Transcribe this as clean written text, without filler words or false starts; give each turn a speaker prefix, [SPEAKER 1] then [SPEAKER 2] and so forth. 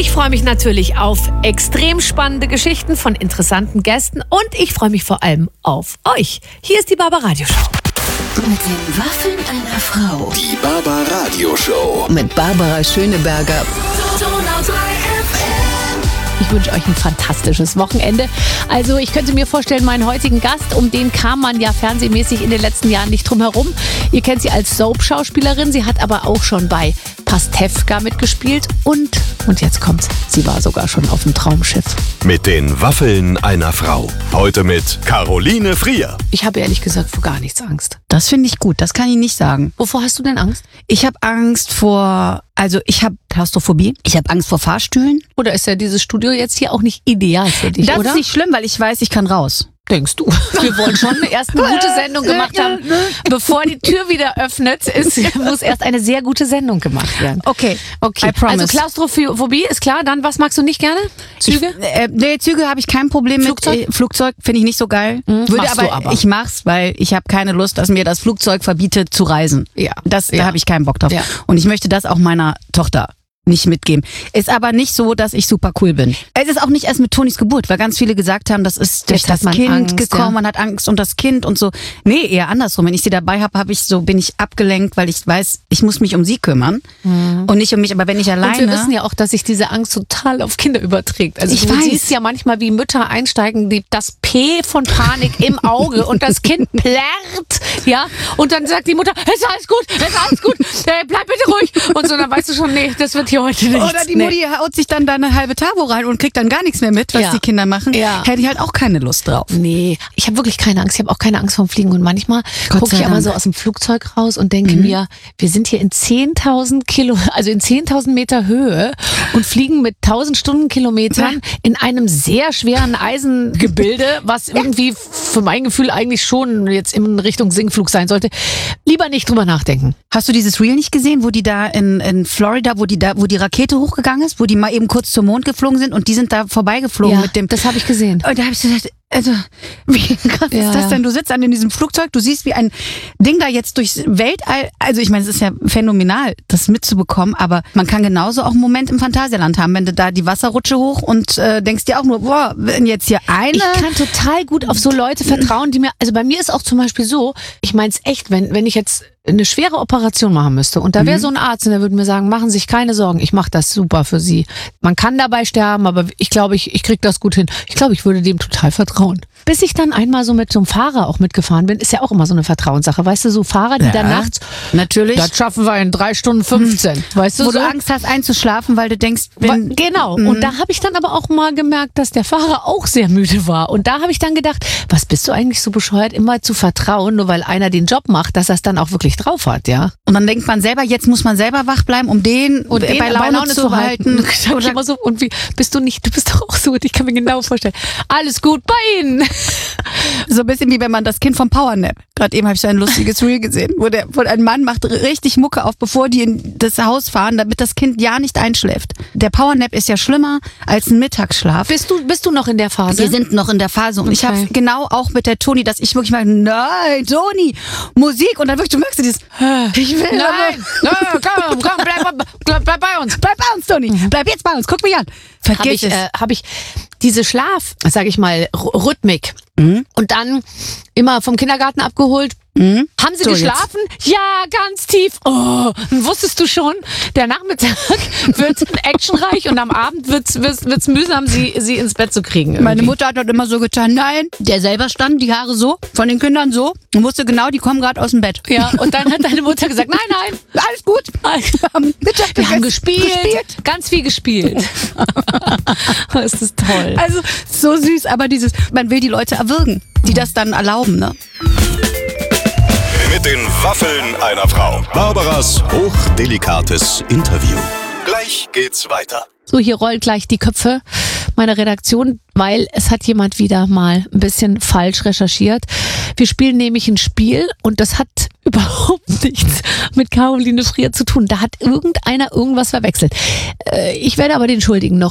[SPEAKER 1] Ich freue mich natürlich auf extrem spannende Geschichten von interessanten Gästen und ich freue mich vor allem auf euch. Hier ist die Barbaradio Show.
[SPEAKER 2] Mit den Waffeln einer Frau.
[SPEAKER 3] Die Barbaradio Show.
[SPEAKER 2] Mit Barbara Schöneberger.
[SPEAKER 1] Ich wünsche euch ein fantastisches Wochenende. Also ich könnte mir vorstellen, meinen heutigen Gast, um den kam man ja fernsehmäßig in den letzten Jahren nicht drum herum. Ihr kennt sie als Soap-Schauspielerin, sie hat aber auch schon bei Pastewka mitgespielt und jetzt kommt's, sie war sogar schon auf dem Traumschiff.
[SPEAKER 3] Mit den Waffeln einer Frau. Heute mit Caroline Frier.
[SPEAKER 1] Ich habe ehrlich gesagt vor gar nichts Angst.
[SPEAKER 4] Das finde ich gut, das kann ich nicht sagen.
[SPEAKER 1] Wovor hast du denn Angst?
[SPEAKER 4] Ich habe Angst vor, ich habe Klaustrophobie, ich habe Angst vor Fahrstühlen.
[SPEAKER 1] Oder ist ja dieses Studio jetzt hier auch nicht ideal für dich,
[SPEAKER 4] Das
[SPEAKER 1] oder?
[SPEAKER 4] ist nicht schlimm, weil ich weiß, ich kann raus.
[SPEAKER 1] Denkst du? Wir wollen schon erst eine gute Sendung gemacht haben. Bevor die Tür wieder öffnet, muss erst eine sehr gute Sendung gemacht werden.
[SPEAKER 4] Okay, I promise.
[SPEAKER 1] Also Klaustrophobie ist klar. Dann, was magst du nicht gerne? Züge?
[SPEAKER 4] Nee, Züge habe ich kein Problem
[SPEAKER 1] Flugzeug?
[SPEAKER 4] mit. Flugzeug finde ich nicht so geil.
[SPEAKER 1] Machst du aber.
[SPEAKER 4] Ich mach's, weil ich habe keine Lust, dass mir das Flugzeug verbietet zu reisen.
[SPEAKER 1] Ja.
[SPEAKER 4] Da habe ich keinen Bock drauf.
[SPEAKER 1] Ja.
[SPEAKER 4] Und ich möchte das auch meiner Tochter nicht mitgeben. Ist aber nicht so, dass ich super cool bin. Es ist auch nicht erst mit Tonis Geburt, weil ganz viele gesagt haben, das ist durch
[SPEAKER 1] Jetzt hat
[SPEAKER 4] das
[SPEAKER 1] man
[SPEAKER 4] Kind
[SPEAKER 1] Angst,
[SPEAKER 4] gekommen,
[SPEAKER 1] ja.
[SPEAKER 4] man hat Angst um das Kind und so. Nee, eher andersrum. Wenn ich sie dabei habe, bin ich abgelenkt, weil ich weiß, ich muss mich um sie kümmern und nicht um mich. Aber wenn ich alleine...
[SPEAKER 1] Und wir wissen ja auch, dass sich diese Angst total auf Kinder überträgt. Also
[SPEAKER 4] Ich
[SPEAKER 1] du
[SPEAKER 4] weiß.
[SPEAKER 1] siehst ja manchmal, wie Mütter einsteigen, das P von Panik im Auge und das Kind plärrt, ja, und dann sagt die Mutter, es ist alles gut, bleib bitte ruhig. Und so, dann weißt du schon, nee, das wird hier heute nichts.
[SPEAKER 4] Oder die Mutti haut sich dann da eine halbe Tabo rein und kriegt dann gar nichts mehr mit, was
[SPEAKER 1] Ja.
[SPEAKER 4] die Kinder machen.
[SPEAKER 1] Ja.
[SPEAKER 4] Hätte ich halt auch keine Lust drauf.
[SPEAKER 1] Nee, ich habe wirklich keine Angst. Ich habe auch keine Angst vorm Fliegen. Und manchmal
[SPEAKER 4] Gott
[SPEAKER 1] gucke
[SPEAKER 4] sei
[SPEAKER 1] ich aber
[SPEAKER 4] Dank.
[SPEAKER 1] so aus dem Flugzeug raus und denke mir, wir sind hier in 10.000 Meter Höhe und fliegen mit 1.000 Stundenkilometern in einem sehr schweren Eisengebilde, was irgendwie für mein Gefühl eigentlich schon jetzt in Richtung Sinkflug sein sollte. Lieber nicht drüber nachdenken.
[SPEAKER 4] Hast du dieses Reel nicht gesehen, wo die da in Florida, wo die Rakete hochgegangen ist, wo die mal eben kurz zum Mond geflogen sind und die sind da vorbeigeflogen mit dem...
[SPEAKER 1] das habe ich gesehen.
[SPEAKER 4] Und da habe ich gesagt, also, wie krass
[SPEAKER 1] Ja,
[SPEAKER 4] ist das
[SPEAKER 1] ja.
[SPEAKER 4] denn? Du sitzt dann in diesem Flugzeug, du siehst, wie ein Ding da jetzt durchs Weltall, also ich meine, es ist ja phänomenal, das mitzubekommen, aber man kann genauso auch einen Moment im Phantasialand haben, wenn du da die Wasserrutsche hoch und denkst dir auch nur, boah, wenn jetzt hier eine...
[SPEAKER 1] Ich kann total gut auf so Leute vertrauen, die mir, also bei mir ist auch zum Beispiel so, ich meine es echt, wenn ich jetzt eine schwere Operation machen müsste und da wäre so ein Arzt und der würde mir sagen, machen Sie sich keine Sorgen, ich mache das super für Sie. Man kann dabei sterben, aber ich glaube, ich krieg das gut hin. Ich glaube, ich würde dem total vertrauen. Bis ich dann einmal so mit so einem Fahrer auch mitgefahren bin, ist ja auch immer so eine Vertrauenssache. Weißt du, so Fahrer, die dann nachts,
[SPEAKER 4] natürlich,
[SPEAKER 1] das schaffen wir in 3 Stunden 15. Weißt du,
[SPEAKER 4] wo
[SPEAKER 1] so?
[SPEAKER 4] du Angst hast einzuschlafen, weil du denkst,
[SPEAKER 1] Genau. Und da habe ich dann aber auch mal gemerkt, dass der Fahrer auch sehr müde war. Und da habe ich dann gedacht, was bist du eigentlich so bescheuert, immer zu vertrauen, nur weil einer den Job macht, dass er es dann auch wirklich drauf hat, ja?
[SPEAKER 4] Und dann denkt man selber, jetzt muss man selber wach bleiben, um den bei Laune zu halten.
[SPEAKER 1] Ich sag immer so, und wie bist du nicht? Du bist doch auch so. Ich kann mir genau vorstellen. Alles gut bei Ihnen.
[SPEAKER 4] So ein bisschen wie wenn man das Kind vom Powernap. Gerade eben habe ich so ein lustiges Reel gesehen, wo ein Mann macht richtig Mucke auf, bevor die in das Haus fahren, damit das Kind ja nicht einschläft. Der Powernap ist ja schlimmer als ein Mittagsschlaf.
[SPEAKER 1] Bist du noch in der Phase?
[SPEAKER 4] Wir sind noch in der Phase und ich
[SPEAKER 1] Okay.
[SPEAKER 4] habe genau auch mit der Toni, dass ich wirklich mal, nein, Toni, Musik und dann wirklich, du merkst du dieses, ich will
[SPEAKER 1] Nein, komm, bleib bei uns.
[SPEAKER 4] Bleib bei uns, Toni, bleib jetzt bei uns, guck mich an. Vergiss es.
[SPEAKER 1] Habe ich diese Schlaf, sage ich mal, Rhythmik und dann immer vom Kindergarten abgeholt. Haben Sie
[SPEAKER 4] So,
[SPEAKER 1] geschlafen? Ja, ganz tief. Oh, wusstest du schon, der Nachmittag wird actionreich und am Abend wird's mühsam, sie ins Bett zu kriegen.
[SPEAKER 4] Meine
[SPEAKER 1] irgendwie.
[SPEAKER 4] Mutter hat dort immer so getan, nein, der selber stand, die Haare so, von den Kindern so und wusste genau, die kommen gerade aus dem Bett.
[SPEAKER 1] Ja, und dann hat deine Mutter gesagt, nein,
[SPEAKER 4] Alles gut.
[SPEAKER 1] wir haben gespielt, ganz viel gespielt. Das ist toll.
[SPEAKER 4] Also so süß, aber man will die Leute erwürgen, die das dann erlauben, ne?
[SPEAKER 3] Mit den Waffeln einer Frau. Barbaras hochdelikates Interview. Gleich geht's weiter.
[SPEAKER 1] So, hier rollt gleich die Köpfe meiner Redaktion, weil es hat jemand wieder mal ein bisschen falsch recherchiert. Wir spielen nämlich ein Spiel und das hat überhaupt nichts mit Caroline Frier zu tun. Da hat irgendeiner irgendwas verwechselt. Ich werde aber den Schuldigen noch